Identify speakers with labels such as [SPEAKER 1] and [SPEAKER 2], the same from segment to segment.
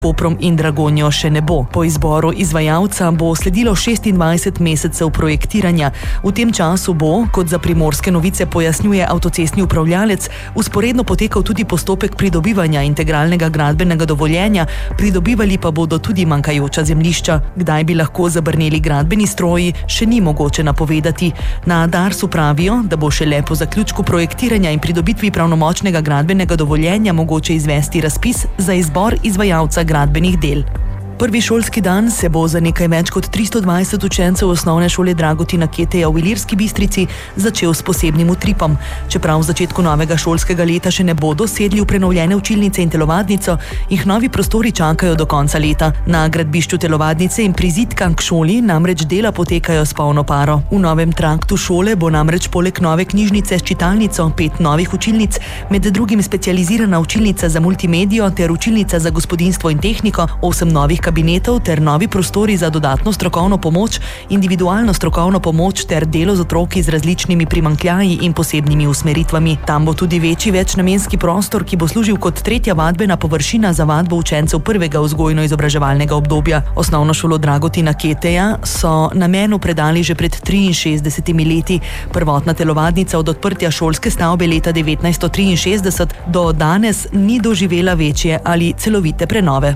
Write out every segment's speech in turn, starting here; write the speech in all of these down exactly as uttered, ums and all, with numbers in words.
[SPEAKER 1] Koprom in Dragonjo še ne bo. Po izboru izvajalca bo sledilo šestindvajset mesecev projektiranja. V tem času bo, kot za Primorske novice pojasnjuje avtocestni upravljalec, usporedno potekal tudi postopek pridobivanja integralnega gradbenega dovoljenja, pridobivali pa bodo tudi manjkajoča zemljišča. Kdaj bi lahko zabrneli gradbeni stroji, še ni mogoče napovedati. Na Darsu pravijo, da bo šele po zaključku projektiranja in pridobitvi pravnomočnega gradbenega dovoljenja mogoče izvesti razpis za izbor izvajalca gradbenih del. Prvi šolski dan se bo za nekaj več kot tristo dvajset učencev osnovne šole Dragutina Keteja v Ilirski Bistrici začel s posebnim utripom. Čeprav v začetku novega šolskega leta še ne bodo sedli v prenovljene učilnice in telovadnico, jih novi prostori čakajo do konca leta. Na gradbišču telovadnice in prizidka k šoli namreč dela potekajo s polno paro. V novem traktu šole bo namreč poleg nove knjižnice s čitalnico pet novih učilnic, med drugim specializirana učilnica za multimedijo ter učilnica za gospodinjstvo in tehniko, osem novih kabinetov ter novi prostori za dodatno strokovno pomoč, individualno strokovno pomoč ter delo z otroki z različnimi primanjkljaji in posebnimi usmeritvami. Tam bo tudi večji večnamenski prostor, ki bo služil kot tretja vadbena površina za vadbo učencev prvega vzgojno-izobraževalnega obdobja. Osnovno šolo Dragutina Keteja so namenu predali že pred triinšestdesetimi leti. Prvotna telovadnica od odprtja šolske stavbe leta devetnajststo triinšestdeset do danes ni doživela večje ali celovite prenove.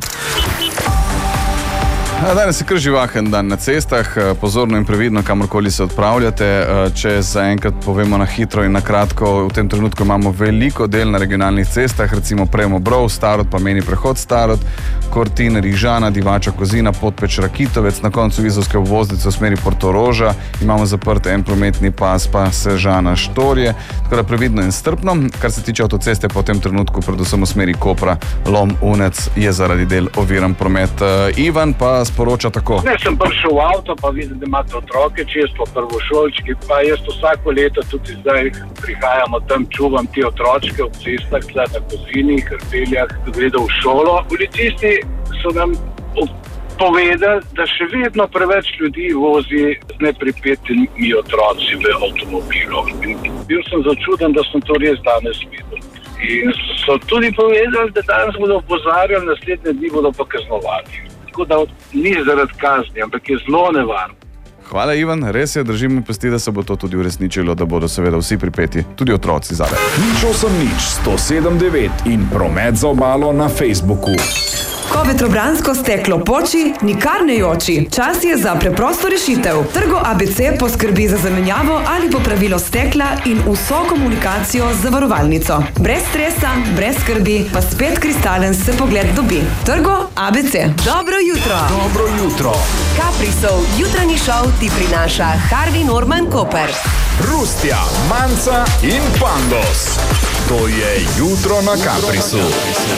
[SPEAKER 2] Danes je kar živahen dan na cestah, pozorno in previdno, kamorkoli se odpravljate. Če zaenkrat povemo na hitro in na kratko, v tem trenutku imamo veliko del na regionalnih cestah, recimo Premo-Brov, Starod, pa meni prehod Starod, Kortin, Rižana, Divača Kozina, Podpeč, Rakitovec, na koncu vizovske obvoznice v smeri Portoroža, imamo zaprt en prometni pas, pa Sežana, Štorje, tako da previdno in strpno. Kar se tiče avtoceste, po tem trenutku, predvsem v smeri Kopra, Lom, Unec, je zaradi del oviran promet. Ivan pa sporoča tako.
[SPEAKER 3] Ne, sem prišel v avto, pa vidim, da imate otroke, čisto prvošolčki, pa jaz vsako leto tudi zdaj prihajamo tam, čuvam ti otročke ob cestah, tle na Kozini, Hrpeljah, da gredo v šolo. Policisti so nam povedali, da še vedno preveč ljudi vozi z nepripetimi otroci v avtomobilu. Bil sem začuden, da sem to res danes videl. In so tudi povedali, da danes bodo opozarjali, naslednje dni bodo pa kaznovali. Tako da ni zaradi kazni, ampak je zelo nevarno.
[SPEAKER 2] Hvala, Ivan, res je, držim mi pesti, da se bo to tudi uresničilo, da bodo seveda vsi pripeti, tudi otroci zadaj.
[SPEAKER 4] Nič osem nič, sto sedem devet in promet za obalo na Facebooku.
[SPEAKER 5] Ko vetrobransko steklo poči, nikar ne joči. Čas je za preprosto rešitev. Trgo A B C poskrbi za zamenjavo ali popravilo stekla in vso komunikacijo z zavarovalnico. Brez stresa, brez skrbi, pa spet kristalen se pogled dobi. Trgo A B C. Dobro jutro.
[SPEAKER 4] Dobro jutro.
[SPEAKER 6] Caprisov jutranji šov ti prinaša Harvey Norman Koper.
[SPEAKER 4] Rustja, Manca in Pandos. To je jutro na Caprisu.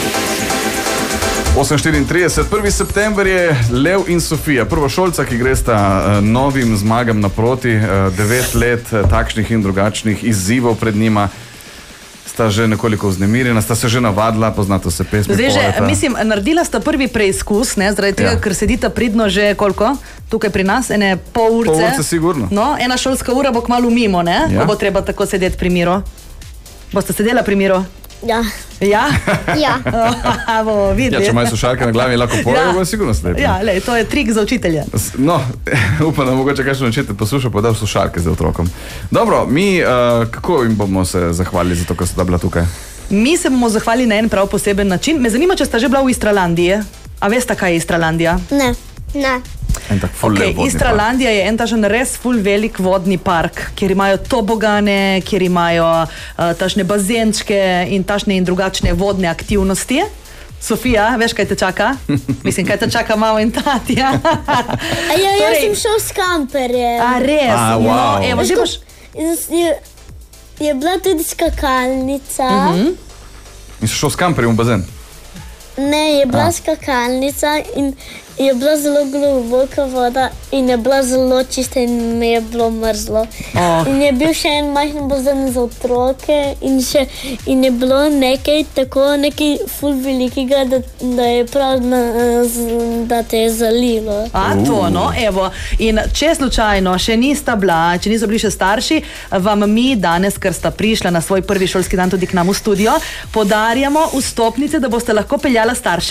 [SPEAKER 2] osem štiriintrideset, prvi september je Lev in Sofija, prvošolca, ki gresta uh, novim zmagam naproti, uh, devet let uh, takšnih in drugačnih izzivov pred njima. Sta že nekoliko vznemirjena, sta se že navadila, poznate se pesmi.
[SPEAKER 1] Zdaj že, mislim, naredila sta prvi preizkus, ne, zaradi tega, ja. Ker sedita pridno že koliko? Tukaj pri nas, ene pol urce.
[SPEAKER 2] Pol urce sigurno.
[SPEAKER 1] No, ena šolska ura bo kmalu mimo, ne? Ja. Ko bo treba tako sedeti pri miru. Boste sedela pri miru?
[SPEAKER 7] Ja.
[SPEAKER 1] Ja?
[SPEAKER 7] Ja.
[SPEAKER 1] Bomo videli.
[SPEAKER 2] Ja, če imajo slušalke na glavi, lahko pojejo, ja. Bo sigurno slepi.
[SPEAKER 1] Ja, lej, to je trik za učitelje.
[SPEAKER 2] No, upam, da mogoče kakšen učitelj posluša, pa da slušalke za otrokom. Dobro, mi, uh, kako jim bomo se zahvalili za to, ko sta bila tukaj?
[SPEAKER 1] Mi se bomo zahvalili na en prav poseben način. Me zanima, če sta že bila v Istralandiji. A veste, kaj je Istralandija?
[SPEAKER 7] Ne, ne.
[SPEAKER 2] En tak ful
[SPEAKER 1] okay,
[SPEAKER 2] lep vodni
[SPEAKER 1] Istralandija
[SPEAKER 2] park.
[SPEAKER 1] je en tašen res ful velik vodni park, kjer imajo tobogane, kjer imajo uh, tašne bazenčke in tašne in drugačne vodne aktivnosti. Sofija, veš, kaj te čaka? Mislim, kaj te čaka mama in tatja.
[SPEAKER 7] A ja, jaz
[SPEAKER 1] torej,
[SPEAKER 7] sem šel s kamperjem.
[SPEAKER 1] A res?
[SPEAKER 2] A, wow.
[SPEAKER 1] No, evo, že boš...
[SPEAKER 7] Je, je bila tudi skakalnica.
[SPEAKER 1] Uh-huh.
[SPEAKER 2] Misliš šel s kamperjem v bazen?
[SPEAKER 7] Ne, je bila A. skakalnica in je bila zelo globoka voda in je bila zelo čista in mi je bilo mrzlo. Oh. In je bil še en majhen bazen za otroke in, še, in je bilo nekaj tako, nekaj ful velikega, da, da je prav, na, da te je zalilo.
[SPEAKER 1] A to, no, evo. In če slučajno še nista bila, če niso bili še starši, vam mi danes, ker sta prišla na svoj prvi šolski dan tudi k nam v studio, podarjamo vstopnice, da boste lahko peljala starše.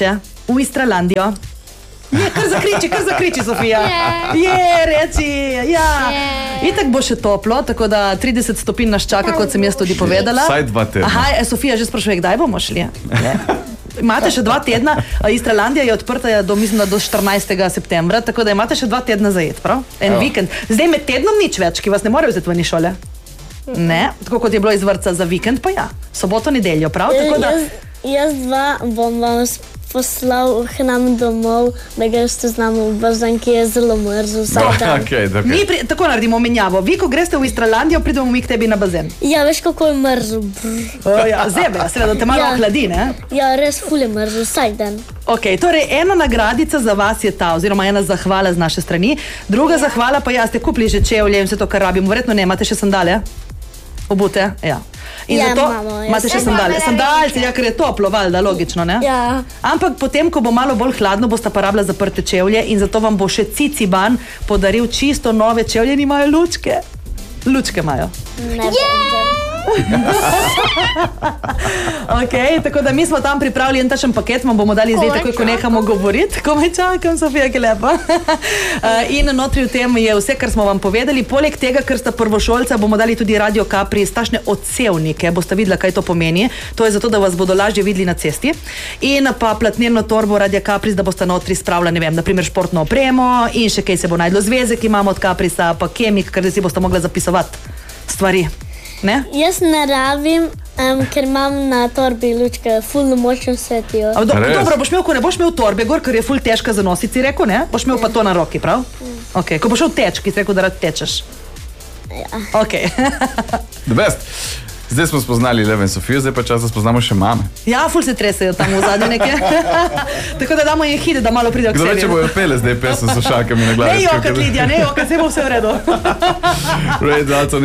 [SPEAKER 1] v Istralandijo? Je, kar zakriči, kar zakriči, Sofija. Je, reči, ja. Itak bo še toplo, tako da trideset stopinj nas čaka, kot sem jaz tudi povedala.
[SPEAKER 2] Vsaj dva tedna.
[SPEAKER 1] Aha, Sofija že sprašuje, kdaj bomo šli? Imate še dva tedna, Istralandija je odprta do, mislim, do štirinajstega septembra, tako da imate še dva tedna za jet, prav? En jo. Vikend. Zdaj med tednom nič več, ki vas ne morejo vzeti ven iz šole. Ne, tako kot je bilo iz vrtca za vikend, pa ja, soboto, nedeljo, prav? Tako da...
[SPEAKER 7] Jaz, jaz dva bom vam poslal k nam domov, da greste z nami v bazen, ki je zelo mrzlo vsak dan.
[SPEAKER 2] Okay, okay.
[SPEAKER 1] Mi pri, tako naredimo menjavo. Vi, ko greste v Istralandijo, pridemo mi k tebi na bazen.
[SPEAKER 7] Ja, veš, kako je mrzlo.
[SPEAKER 1] O, ja, zebe, seveda, te malo
[SPEAKER 7] Ja.
[SPEAKER 1] ohladi, ne?
[SPEAKER 7] Ja, res ful je mrzlo vsak dan.
[SPEAKER 1] Ok, torej ena nagradica za vas je ta, oziroma ena zahvala z naše strani. Druga ja. zahvala pa ja, ste kupili že čevlje in vse to, kar rabimo. Verjetno ne, imate še sandale? Obute? Ja. In
[SPEAKER 7] Ja,
[SPEAKER 1] zato
[SPEAKER 7] imamo, ja.
[SPEAKER 1] imate še sandale. Sandalci, ja, ker je toplo, valjda, logično, ne?
[SPEAKER 7] Ja.
[SPEAKER 1] Ampak potem, ko bo malo bolj hladno, boste pa rabila zaprte čevlje in zato vam bo še Ciciban podaril čisto nove čevlje in imajo lučke. Lučke imajo.
[SPEAKER 7] Ne bom.
[SPEAKER 1] Ok, tako da mi smo tam pripravili en tašen paket, vam bomo dali zdaj takoj, ko nehamo govoriti. Komaj čakam, Sofija, ki lepa. Uh, in notri v tem je vse, kar smo vam povedali. Poleg tega, ker sta prvošolca, bomo dali tudi Radio Capri tašne odsevnike. Boste videla, kaj to pomeni. To je zato, da vas bodo lažje videli na cesti. In pa platneno torbo Radio Capri, da boste notri spravila, ne vem, naprimer športno opremo in še kaj se bo najdlo, zvezek imamo od Caprisa, pa kemik, ker si boste mogla zapisovati stvari. Ne?
[SPEAKER 7] Jaz ne rabim, um, ker imam na torbi lučke, ful močno svetijo.
[SPEAKER 1] A, do,
[SPEAKER 2] Res?
[SPEAKER 1] dobro, boš imel, ko ne boš imel torbe gor, ker je ful težka za nositi, si rekel, ne? Boš imel pa to na roki, prav? Ok, ko boš šel teč, ki si rekel, da rad tečeš.
[SPEAKER 7] Ja.
[SPEAKER 1] Ok.
[SPEAKER 2] The best. Zdaj smo spoznali Leve in Sofijo, zdaj pa čas, da spoznamo še mame.
[SPEAKER 1] Ja, ful se tresejo tam v zadnje neke. Tako da damo jih hide, da malo pridejo k
[SPEAKER 2] Kdo
[SPEAKER 1] sebi.
[SPEAKER 2] reče, bojo pele zdaj pesem s šakami na glavi?
[SPEAKER 1] Ne jokat, Lidija, ne jokat, se bo vse v redu.
[SPEAKER 2] Red Dalton